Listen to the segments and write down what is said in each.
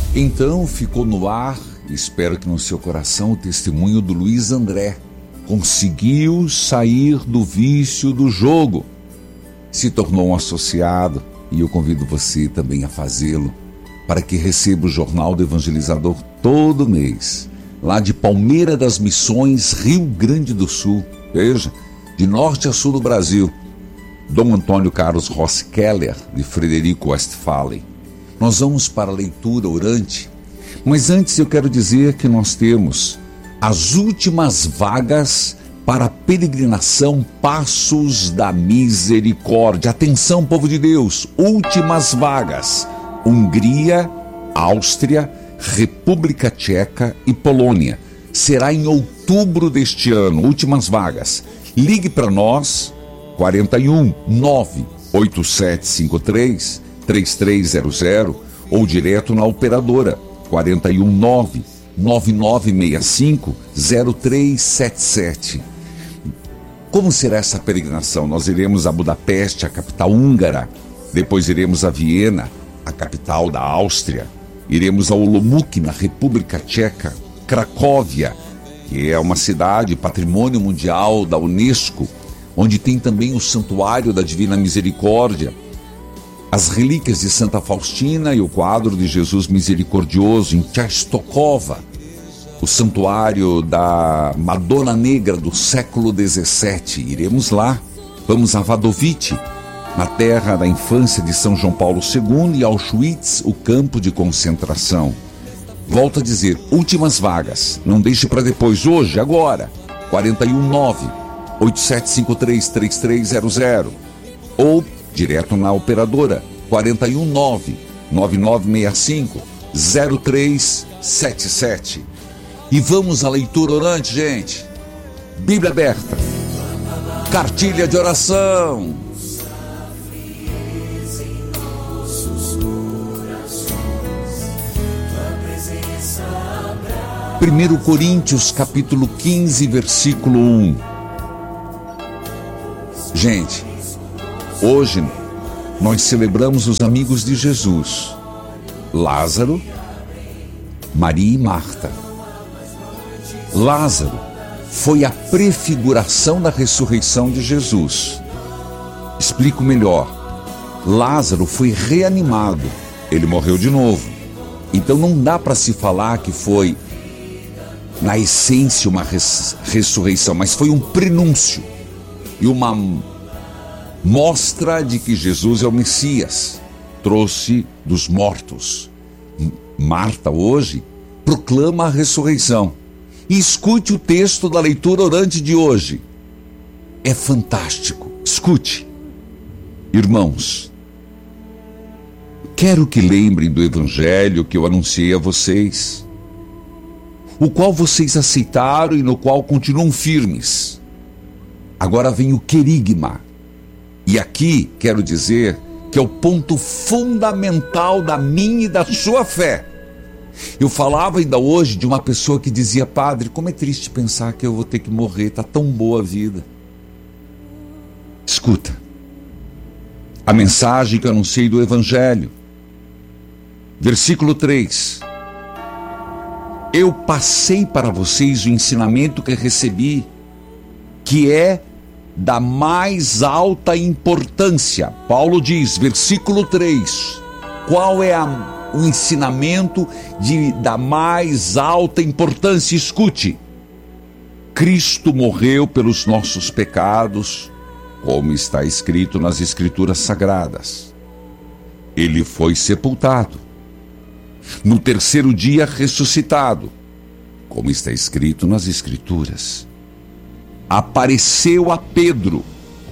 Então ficou no ar, espero que no seu coração, o testemunho do Luiz André. Conseguiu sair do vício do jogo, se tornou um associado, e eu convido você também a fazê-lo, para que receba o Jornal do Evangelizador todo mês, lá de Palmeira das Missões, Rio Grande do Sul. Veja, de norte a sul do Brasil. Dom Antônio Carlos Rossi Keller, de Frederico Westphalen. Nós vamos para a leitura orante, mas antes eu quero dizer que nós temos as últimas vagas para a peregrinação Passos da Misericórdia. Atenção, povo de Deus, últimas vagas. Hungria, Áustria, República Tcheca e Polônia. Será em outubro deste ano, últimas vagas. Ligue para nós, 41 98753 3300 ou direto na operadora, 41 9965 0377. Como será essa peregrinação? Nós iremos a Budapeste, a capital húngara, depois iremos a Viena, a capital da Áustria, iremos a Olomouc, na República Tcheca, Cracóvia, que é uma cidade patrimônio mundial da Unesco, onde tem também o Santuário da Divina Misericórdia, as relíquias de Santa Faustina e o quadro de Jesus Misericordioso em Częstochowa, o Santuário da Madonna Negra do século XVII. Iremos lá. Vamos a Wadowice, na terra da infância de São João Paulo II, e Auschwitz, o campo de concentração. Volto a dizer, últimas vagas. Não deixe para depois, hoje, agora. 419-8753-3300 ou direto na operadora, 419-9965-0377. E vamos à leitura orante, gente. Bíblia aberta, cartilha de oração. 1 Coríntios capítulo 15, versículo 1. Gente, hoje nós celebramos os amigos de Jesus, Lázaro, Maria e Marta. Lázaro foi a prefiguração da ressurreição de Jesus. Explico melhor. Lázaro foi reanimado, ele morreu de novo. Então não dá para se falar que foi, na essência, uma ressurreição, mas foi um prenúncio e uma mostra de que Jesus é o Messias, trouxe dos mortos. Marta hoje proclama a ressurreição. E escute o texto da leitura orante de hoje. É fantástico. Escute. Irmãos, quero que lembrem do evangelho que eu anunciei a vocês, o qual vocês aceitaram e no qual continuam firmes. Agora vem o querigma. E aqui quero dizer que é o ponto fundamental da minha e da sua fé. Eu falava ainda hoje de uma pessoa que dizia: padre, como é triste pensar que eu vou ter que morrer, está tão boa a vida. Escuta, a mensagem que eu anunciei do evangelho, versículo 3. Eu passei para vocês o ensinamento que recebi, que é da mais alta importância. Paulo diz, versículo 3, qual é o ensinamento da mais alta importância? Escute. Cristo morreu pelos nossos pecados, como está escrito nas Escrituras Sagradas. Ele foi sepultado. No terceiro dia ressuscitado, como está escrito nas Escrituras. Apareceu a Pedro,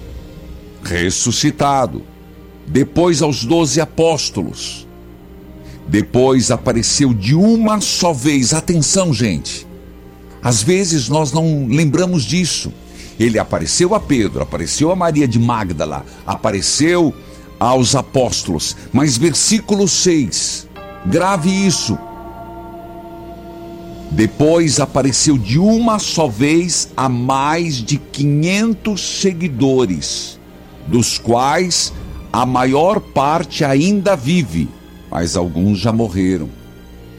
ressuscitado. Depois aos 12 apóstolos. Depois apareceu de uma só vez. Atenção, gente. Às vezes nós não lembramos disso. Ele apareceu a Pedro, apareceu a Maria de Magdala, apareceu aos apóstolos. Mas versículo 6, grave isso. Depois apareceu de uma só vez a mais de 500 seguidores, dos quais a maior parte ainda vive, mas alguns já morreram.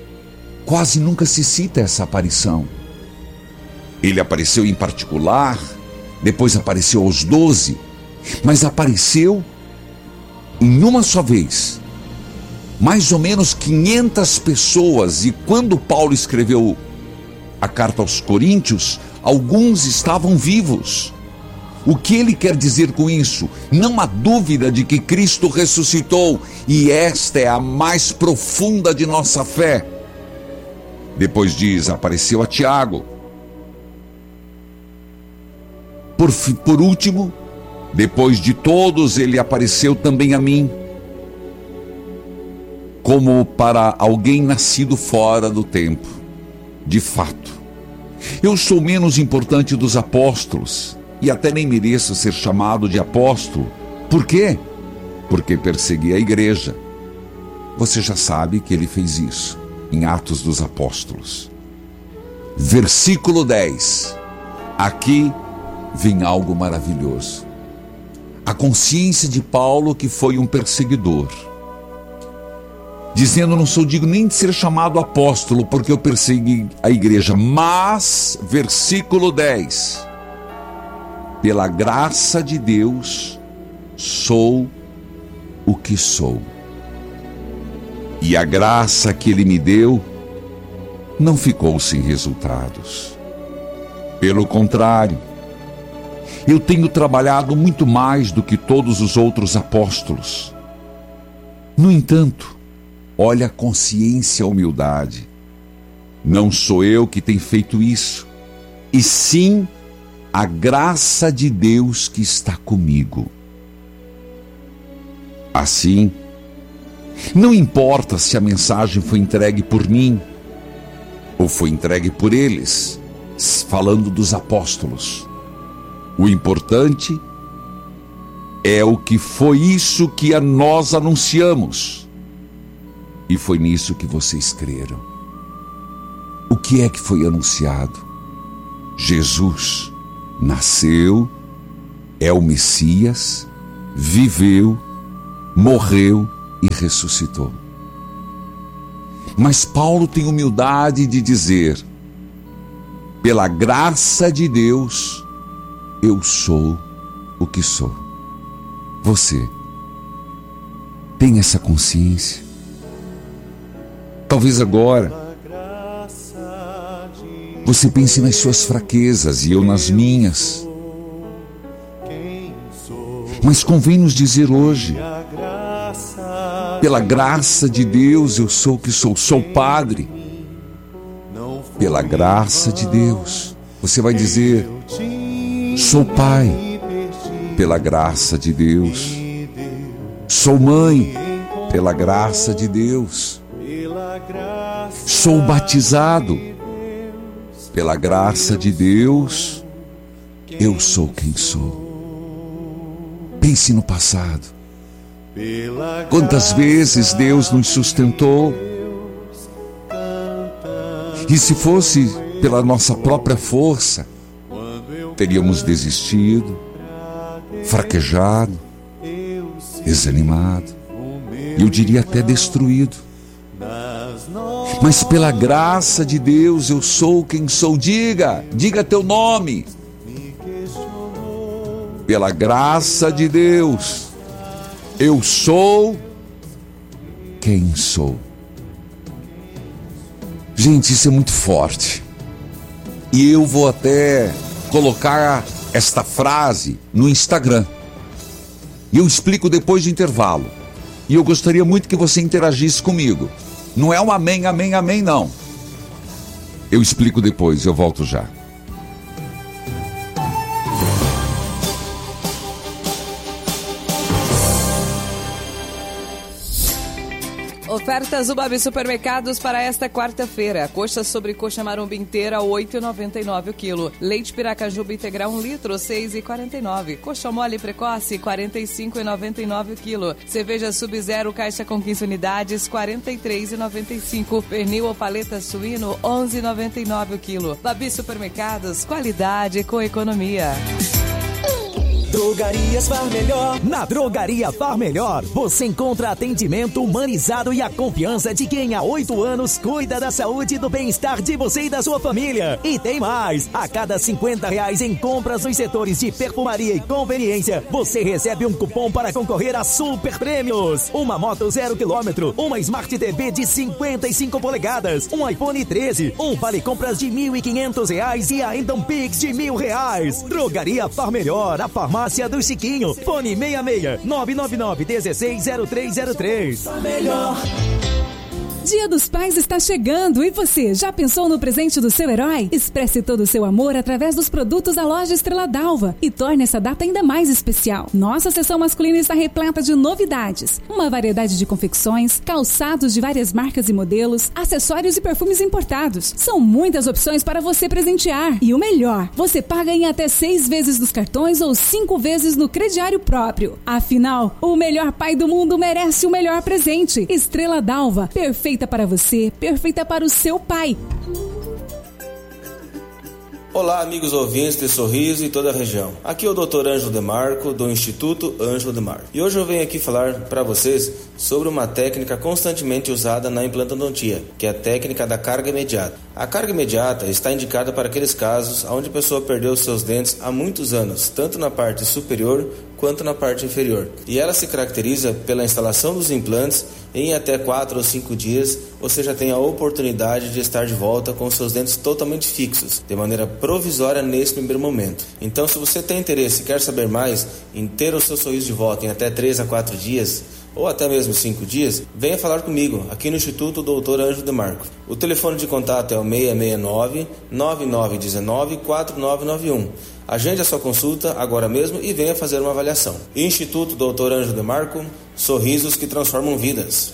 quase nunca se cita essa aparição. Ele apareceu em particular, depois apareceu aos 12, mas apareceu em uma só vez. Mais ou menos 500 pessoas, e quando Paulo escreveu a carta aos Coríntios, alguns estavam vivos. O que ele quer dizer com isso? Não há dúvida de que Cristo ressuscitou, e esta é a mais profunda de nossa fé. Depois diz, apareceu a Tiago. Por último, depois de todos, ele apareceu também a mim, como para alguém nascido fora do tempo. De fato, eu sou menos importante dos apóstolos, e até nem mereço ser chamado de apóstolo. Por quê? Porque persegui a igreja. Você já sabe que ele fez isso em Atos dos Apóstolos. Versículo 10. Aqui vem algo maravilhoso. A consciência de Paulo, que foi um perseguidor, dizendo: não sou digno nem de ser chamado apóstolo, porque eu persegui a igreja. Mas, versículo 10, pela graça de Deus, sou o que sou. E a graça que ele me deu não ficou sem resultados. Pelo contrário, eu tenho trabalhado muito mais do que todos os outros apóstolos. No entanto, olha a consciência, a humildade. Não sou eu que tenho feito isso, e sim a graça de Deus que está comigo. Assim, não importa se a mensagem foi entregue por mim ou foi entregue por eles, falando dos apóstolos. O importante é o que foi isso que nós anunciamos. E foi nisso que vocês creram. O que é que foi anunciado? Jesus nasceu, é o Messias, viveu, morreu e ressuscitou. Mas Paulo tem humildade de dizer: pela graça de Deus, eu sou o que sou. Você tem essa consciência? Talvez agora você pense nas suas fraquezas e eu nas minhas. Mas convém nos dizer hoje: pela graça de Deus eu sou o que sou. Sou padre. Pela graça de Deus. Você vai dizer: sou pai. Pela graça de Deus. Sou mãe. Pela graça de Deus. Sou batizado. Pela graça de Deus, eu sou quem sou. Pense no passado. Quantas vezes Deus nos sustentou? E se fosse pela nossa própria força, teríamos desistido, fraquejado, desanimado, e eu diria até destruído. Mas pela graça de Deus eu sou quem sou. Diga teu nome. Pela graça de Deus eu sou quem sou. Gente, isso é muito forte. E eu vou até colocar esta frase no Instagram. E eu explico depois do intervalo. E eu gostaria muito que você interagisse comigo. Não é um amém, amém, amém, não. Eu explico depois, eu volto já. Ofertas Ubabi Supermercados para esta quarta-feira. Coxa sobre coxa maromba inteira, R$ 8,99 o quilo. Leite Piracajuba integral 1 litro, R$ 6,49. Coxa mole precoce, R$ 45,99 o quilo. Cerveja Sub-Zero caixa com 15 unidades, R$ 43,95. Pernil ou paleta suíno, R$ 11,99 o quilo. Babi Supermercados, qualidade com economia. Drogarias Far Melhor. Na Drogaria Far Melhor, você encontra atendimento humanizado e a confiança de quem há 8 anos cuida da saúde e do bem-estar de você e da sua família. E tem mais! A cada R$50 em compras nos setores de perfumaria e conveniência, você recebe um cupom para concorrer a super prêmios. Uma moto 0 km, uma Smart TV de 55 polegadas, um iPhone 13, um vale compras de R$1.500 e ainda um Pix de R$1.000. Drogaria Far Melhor, a farmácia do Chiquinho. Fone 66 999 16 0303. Far Melhor. Dia dos Pais está chegando e você já pensou no presente do seu herói? Expresse todo o seu amor através dos produtos da loja Estrela d'Alva e torne essa data ainda mais especial. Nossa seção masculina está repleta de novidades. Uma variedade de confecções, calçados de várias marcas e modelos, acessórios e perfumes importados. São muitas opções para você presentear. E o melhor, você paga em até 6 vezes nos cartões ou 5 vezes no crediário próprio. Afinal, o melhor pai do mundo merece o melhor presente. Estrela d'Alva, perfeita para você, perfeita para o seu pai. Olá, amigos ouvintes de Sorriso e toda a região. Aqui é o Dr. Ângelo Demarco, do Instituto Ângelo Demarco. E hoje eu venho aqui falar para vocês sobre uma técnica constantemente usada na implantodontia, que é a técnica da carga imediata. A carga imediata está indicada para aqueles casos onde a pessoa perdeu seus dentes há muitos anos, tanto na parte superior quanto na parte inferior. E ela se caracteriza pela instalação dos implantes em até 4 ou 5 dias, você já tem a oportunidade de estar de volta com seus dentes totalmente fixos, de maneira provisória nesse primeiro momento. Então, se você tem interesse e quer saber mais em ter o seu sorriso de volta em até 3 a 4 dias, ou até mesmo 5 dias, venha falar comigo aqui no Instituto Dr. Ângelo Demarco. O telefone de contato é o 669-9919-4991. Agende a sua consulta agora mesmo e venha fazer uma avaliação. Instituto Dr. Ângelo Demarco, sorrisos que transformam vidas.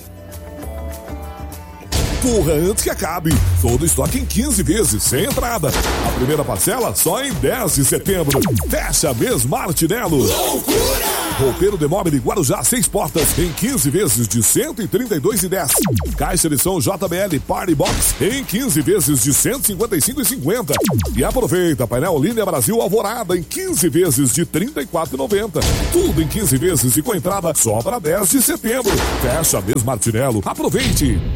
Corra antes que acabe. Todo estoque em 15 vezes, sem entrada. A primeira parcela só em 10 de setembro. Fecha mês Martinello. Loucura! Roupeiro de móvel Guarujá 6 portas em 15 vezes de 132,10. Caixa de som JBL Party Box em 15 vezes de 155,50. E aproveita painel Linha Brasil Alvorada em 15 vezes de 34,90. Tudo em 15 vezes e com entrada só para 10 de setembro. Fecha mês Martinello. Aproveite!